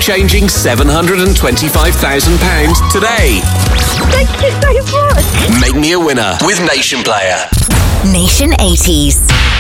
life-changing £725,000 today. Thank you so much. Make me a winner with Nation Player. Nation 80s.